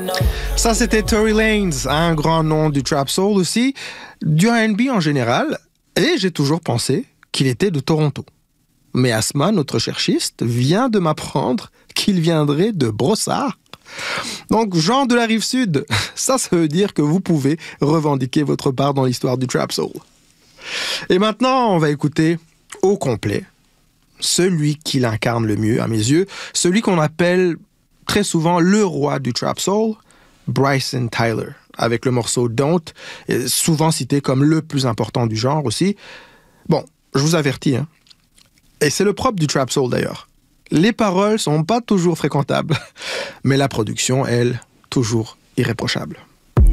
Ça, c'était Tory Lanez, un grand nom du trap soul aussi, du R&B en général, et j'ai toujours pensé qu'il était de Toronto. Mais Asma, notre cherchiste, vient de m'apprendre qu'il viendrait de Brossard. Donc, Jean de la Rive-Sud, ça veut dire que vous pouvez revendiquer votre part dans l'histoire du trap soul. Et maintenant, on va écouter au complet celui qui l'incarne le mieux, à mes yeux, celui qu'on appelle très souvent le roi du trap soul, Bryson Tyler, avec le morceau Don't, souvent cité comme le plus important du genre aussi. Bon, je vous avertis, hein. Et c'est le propre du trap soul d'ailleurs. Les paroles sont pas toujours fréquentables, mais la production, elle, toujours irréprochable.